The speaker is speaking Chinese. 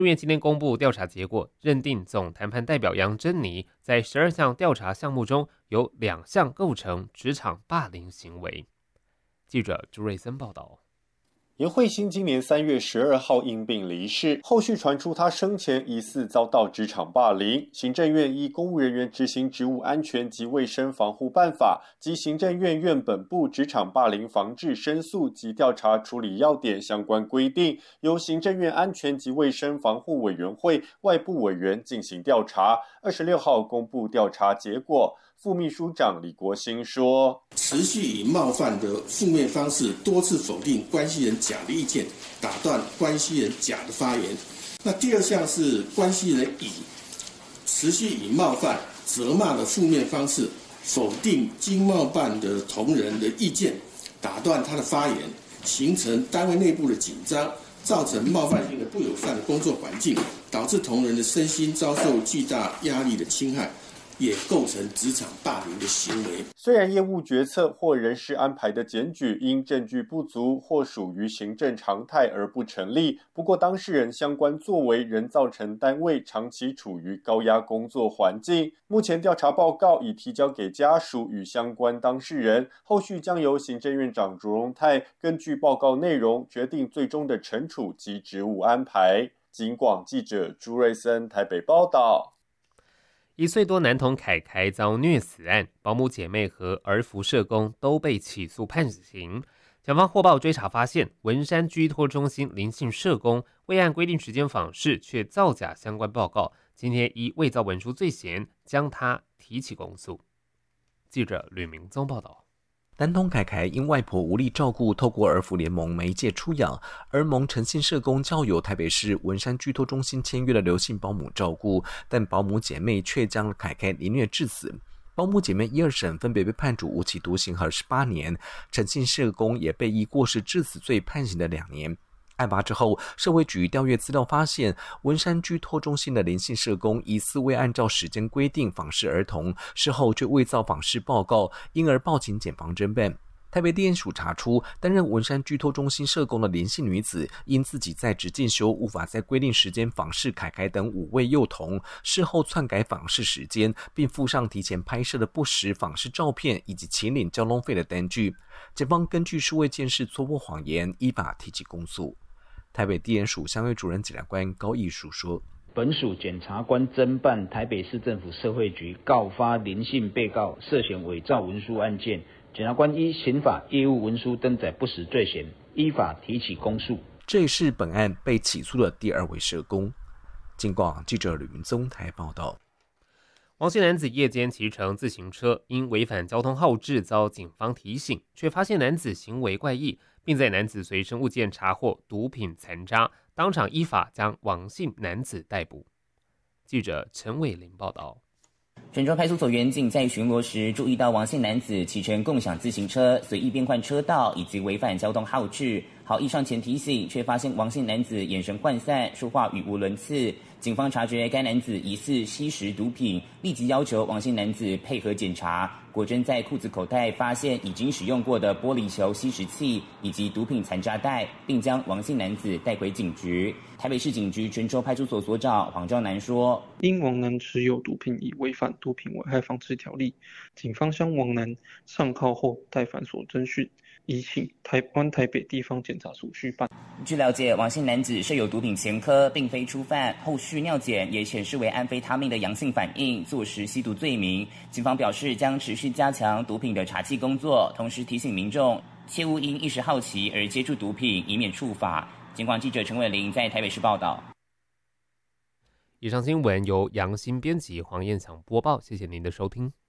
入院今天公布调查结果，认定总谈判代表杨珍妮在12项调查项目中有2项构成职场霸凌行为。记者朱瑞森报道。 严慧欣今年3月12号因病离世，后续传出她生前疑似遭到职场霸凌。行政院依《公务人员执行职务安全及卫生防护办法》及行政院院本部职场霸凌防治申诉及调查处理要点相关规定，由行政院安全及卫生防护委员会外部委员进行调查。26号公布调查结果。副秘书长李国兴说， 持续以冒犯的负面方式多次否定关系人甲的意见，打断关系人甲的发言。那第2项是关系人乙持续以冒犯、责骂的负面方式否定经贸办的同仁的意见，打断他的发言，形成单位内部的紧张，造成冒犯性的不友善的工作环境，导致同仁的身心遭受巨大压力的侵害，也构成职场霸凌的行为。 虽然业务决策或人事安排的检举因证据不足或属于行政常态而不成立，不过当事人相关作为仍造成单位长期处于高压工作环境。目前调查报告已提交给家属与相关当事人，后续将由行政院长卓荣泰根据报告内容决定最终的惩处及职务安排。警广记者朱瑞森台北报道。 1岁多男童凯凯遭虐死案，保姆姐妹和儿福社工都被起诉判刑。检方获报追查发现，文山居托中心林姓社工未按规定时间访视，却造假相关报告，今天依伪造文书罪嫌将他提起公诉。记者吕明宗报道。 男童凯凯因外婆无力照顾，透过儿福联盟媒介出养，儿盟诚信社工交由台北市文山居托中心签约的刘姓保姆照顾，但保姆姐妹却将凯凯凌虐致死。保姆姐妹1、2审分别被判处无期徒刑和18年，诚信社工也被以过失致死罪判刑的2年。案发之后，社会局调阅资料发现，文山居托中心的林姓社工疑似未按照时间规定访视儿童，事后却伪造访视报告，因而报警检方侦办。台北地检署查出，担任文山居托中心社工的林姓女子，因自己在职进修，无法在规定时间访视凯凯等5位幼童，事后篡改访视时间，并附上提前拍摄的不实访视照片以及请领交通费的单据。检方根据数位监视戳破谎言，依法提起公诉。台北地检署相对主任检察官高义书说， 本署检察官侦办台北市政府社会局告发林姓被告涉嫌伪造文书案件，检察官依刑法业务文书登载不实罪嫌，依法提起公诉。 这也是本案被起诉的第2位社工。警广记者吕明宗台报道。 王姓男子夜间骑乘自行车，因违反交通号志遭警方提醒，却发现男子行为怪异，并在男子随身物件查获毒品残渣，当场依法将王姓男子逮捕。记者陈伟玲报道。 泉州派出所员警在巡逻时注意到王姓男子骑乘共享自行车，随意变换车道以及违反交通号志。好意上前提醒，却发现王姓男子眼神涣散，说话语无伦次。警方察觉该男子疑似吸食毒品，立即要求王姓男子配合检查。果真在裤子口袋发现已经使用过的玻璃球吸食器以及毒品残渣袋，并将王姓男子带回警局。台北市警局泉州派出所所长黄兆南说， 因王男持有毒品，已违反毒品危害防治条例，警方将王男上铐后带返所侦讯，移请台北地方检察署续办。 据了解，王姓男子设有毒品前科，并非初犯，后续尿检也显示为安非他命的阳性反应，坐实吸毒罪名。警方表示将持续加强毒品的查缉工作，同时提醒民众切勿因一时好奇而接触毒品，以免触法。警广记者陈伟玲在台北市报道。 以上新闻由杨新编辑，黄燕祥播报，谢谢您的收听。